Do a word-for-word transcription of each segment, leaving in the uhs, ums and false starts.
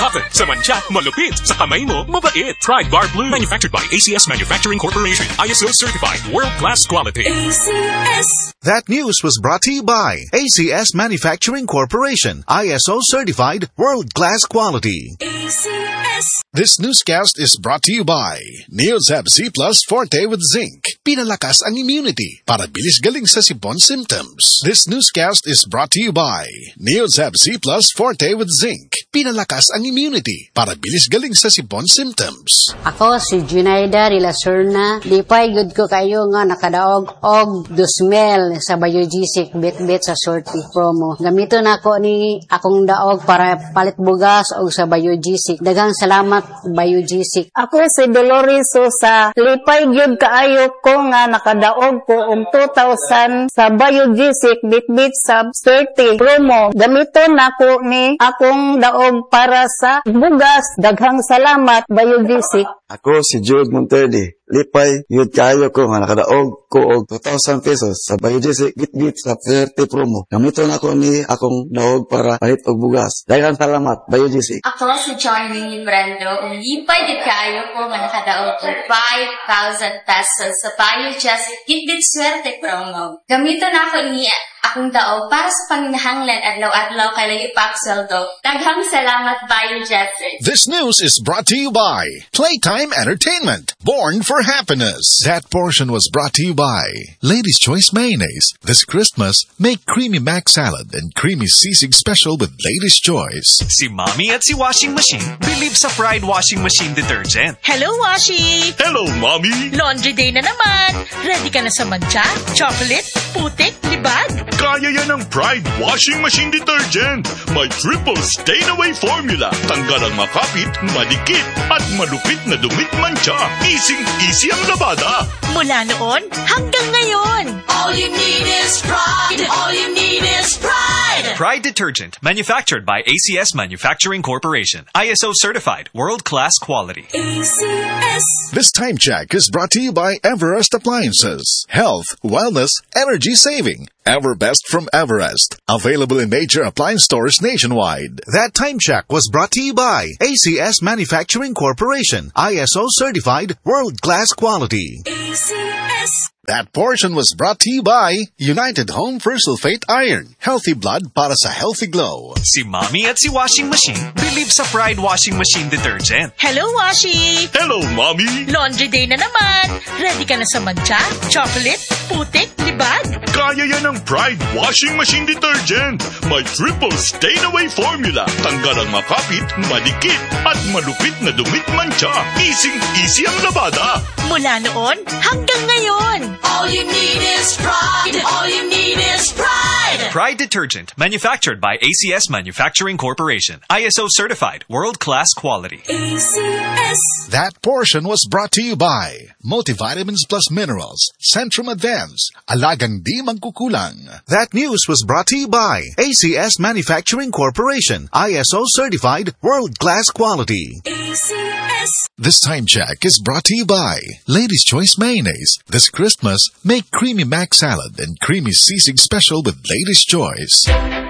Profit sa mancha, malupit. Sa kamay mo, mabait. Pride Bar Blue. Manufactured by A C S Manufacturing Corporation. I S O certified. World-class quality. A C S. That news was brought to you by A C S Manufacturing Corporation. I S O certified. World-class quality. A C S. This newscast is brought to you by Neozab Z Plus Forte with Zinc. Pinalakas ang immunity para bilis galing sa sipon symptoms. This newscast is brought to you by Neozab Z Plus Forte with Zinc. Pinalakas ang immunity para bilis galing sa sipon symptoms. Ako si Junaida de la Serna. Di pa'y good ko kayo nga nakadaog og dusmel sa Biogesic bit-bit sa shorty promo. Gamito na ako ni akong daog para palit bugas og sa Biogesic. Daghang salamat Biogesic. Ako si Dolores Sosa. Lipay gyud kaayo ko nga nakadaog ko og two thousand sa Biogesic bit-bit sub thirty promo. Gamito na ko ni akong daog para sa bugas. Daghang salamat Biogesic. Ako si Jude Monterde. Lipay yun kayo ko nga nakadaog ko og two thousand pesos sa Biogesic bit-bit sa thirty promo. Gamito na ko ni akong daog para palit og bugas. Daghang salamat Biogesic. Ako si Charlene Limbrando. Lipay yun kayo ko nga nakadaog og five thousand pesos sa Biogesic bit-bit swerte promo. Gamito na ko ni akong daog para sa panginahanglan adlaw-adlaw kay layo pa sweldo. Daghang salamat Biogesic. This news is brought to you by Playtime Entertainment. Born for happiness. That portion was brought to you by Ladies' Choice Mayonnaise. This Christmas, make Creamy Mac Salad and Creamy Sisig Special with Ladies' Choice. Si Mommy at si Washing Machine believe sa Pride Washing Machine Detergent. Hello, Washi! Hello, Mommy! Laundry day na naman! Ready ka na sa mancha, chocolate, putik, libag? Kaya yan ang Pride Washing Machine Detergent. May triple stain-away formula. Tanggal ang makapit, madikit, at malupit na dumit mancha. Easy-easy ang labada. Mula noon hanggang ngayon. All you need is pride. All you need is pride. Pride Detergent, manufactured by A C S Manufacturing Corporation. I S O certified, world-class quality. A C S. This time check is brought to you by Everest Appliances. Health, wellness, energy saving. Everbest from Everest. Available in major appliance stores nationwide. That time check was brought to you by A C S Manufacturing Corporation. I S O certified. World-class quality. A C S. That portion was brought to you by United Home for Sulfate Iron. Healthy blood para sa healthy glow. Si Mommy at si Washing Machine believe sa Pride Washing Machine Detergent. Hello, Washi! Hello, Mommy! Laundry day na naman. Ready ka na sa mancha, chocolate, putik, libag? Kaya yan ang Pride Washing Machine Detergent. May triple stain-away formula. Tanggal ang makapit, madikit, at malupit na dumit mancha. Easy-easy ang labada. Mula noon hanggang ngayon. All you need is pride. All you need is pride. Pride Detergent, manufactured by A C S Manufacturing Corporation. I S O certified, world-class quality. A C S. That portion was brought to you by Multivitamins Plus Minerals, Centrum Advance, Alagang Di Magkukulang. That news was brought to you by A C S Manufacturing Corporation. I S O certified. World-class quality. A C S. This time check is brought to you by Ladies' Choice Mayonnaise. This Christmas, make Creamy Mac Salad and Creamy Sisig Special with Ladies' Choice.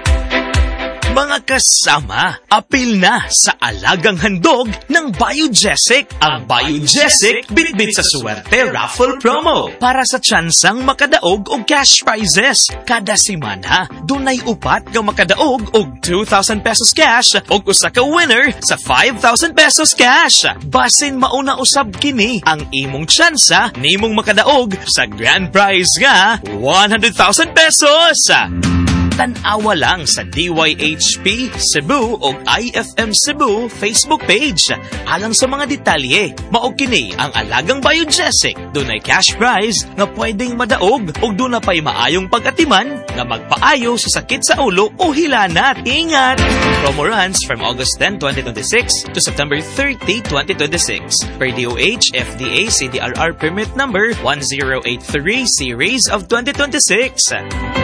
Mga kasama, apil na sa alagang handog ng Biogesic. Ang Biogesic bit-bit sa swerte raffle promo para sa tsansang makadaog og cash prizes. Kada simana, dunay upat nga makadaog og two thousand pesos cash og usa ka winner sa five thousand pesos cash. Basin mauna usab kini ang imong tsansa nimong makadaog sa grand prize nga one hundred thousand pesos. Tan-awa lang sa D Y H P Cebu o I F M Cebu Facebook page. Alang sa mga detalye, mao kini ang alagang Biogesic. Dunay cash prize nga pwedeng madaog o duna pay maayong pag-atiman nga magpaayo sa sakit sa ulo o hilanat. Ingat! Promo runs from August tenth, twenty twenty-six to September thirtieth, twenty twenty-six. Per D O H F D A C D R R permit number one zero eight three series of twenty twenty-six.